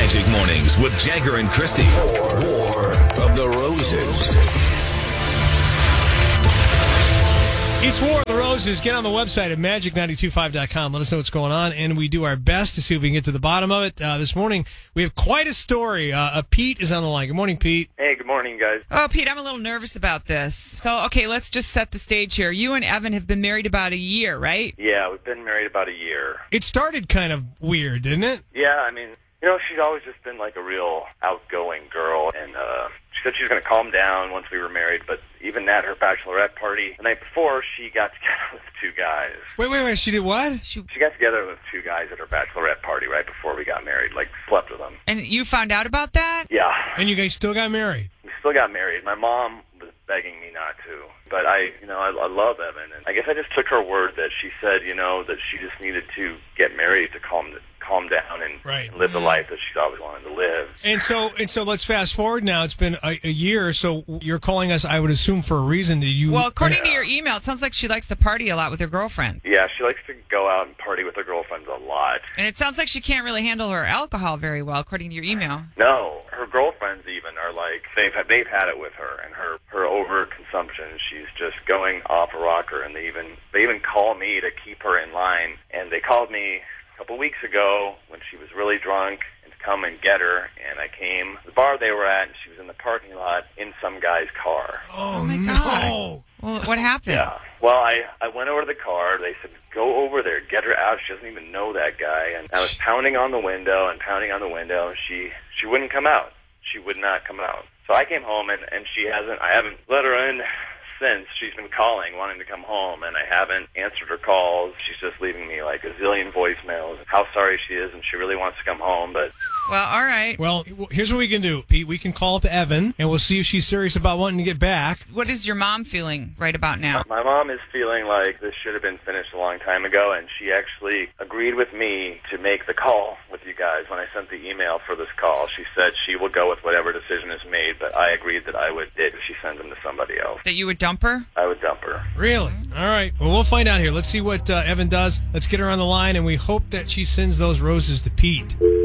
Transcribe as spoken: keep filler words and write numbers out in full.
Magic Mornings with Jagger and Christy. War of the Roses. It's War of the Roses. Get on the website at magic nine two five dot com. Let us know what's going on, and we do our best to see if we can get to the bottom of it. Uh, this morning, we have quite a story. Uh, uh, Pete is on the line. Good morning, Pete. Hey, good morning, guys. Oh, Pete, I'm a little nervous about this. So, okay, let's just set the stage here. You and Evan have been married about a year, right? Yeah, we've been married about a year. It started kind of weird, didn't it? Yeah, I mean, you know, she's always just been like a real outgoing girl, and uh, she said she was going to calm down once we were married, but even at her bachelorette party the night before, she got together with two guys. Wait, wait, wait. She did what? She, She got together with two guys at her bachelorette party right before we got married, like slept with them. and you found out about that? Yeah, And you guys still got married? we still got married. My mom was begging me not to, but I, you know, I, I love Evan, and I guess I just took her word that she said, you know, that she just needed to get married to calm calm down and, Right. and live the life that she's always wanted to live. And so, and so, let's fast forward now. It's been a, a year, so you're calling us, I would assume, for a reason that you... Well, according to Yeah. your email, it sounds like she likes to party a lot with her girlfriend. Yeah, she likes to go out and party with her girlfriends a lot. And it sounds like she can't really handle her alcohol very well, according to your email. No, her girlfriends even are like, they've had, they've had it with her, and her, her overconsumption, she's just going off a rocker, and they even, they even call me to keep her in line, and they called me a couple weeks ago when she was really drunk and to come and get her, and I came to the bar they were at, and she was in the parking lot in some guy's car. Oh, Oh, my no. Well, what happened? Yeah. Well, I, I went over to the car. They said, go over there, get her out. She doesn't even know that guy. And I was pounding on the window and pounding on the window, and she, she wouldn't come out. She would not come out. So I came home, and, and she hasn't, I haven't let her in since. She's been calling, wanting to come home, and I haven't answered her calls. She's just leaving me like a zillion voicemails, how sorry she is, and she really wants to come home, but... Well, all right. Well, here's what we can do, Pete. We can call up Evan, and we'll see if she's serious about wanting to get back. What is your mom feeling right about now? My mom is feeling like this should have been finished a long time ago, and she actually agreed with me to make the call with you guys. When I sent the email for this call, she said she will go with whatever decision is made, but I agreed that I would if she sends them to somebody else. That you would dump her? I would dump her. Really? All right. Well, we'll find out here. Let's see what uh, Evan does. Let's get her on the line, and we hope that she sends those roses to Pete.